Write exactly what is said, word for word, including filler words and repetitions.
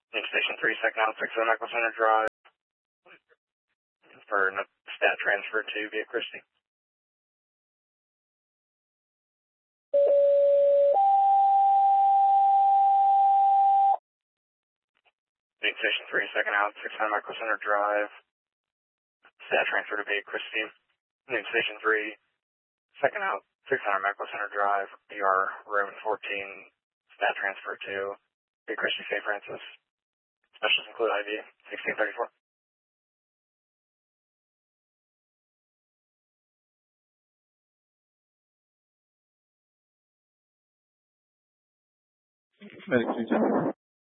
Named Station three, second out, six oh Medical Center Drive for stat transfer to Via Christie. Named Station three, second out, six hundred Medical Center Drive, stat transfer to Via Christie. Named Station three, second out, six hundred Medical Center Drive, E R room fourteen, stat transfer to Via Christie Saint Francis. Specials include I V sixteen thirty-four. Medic two ten.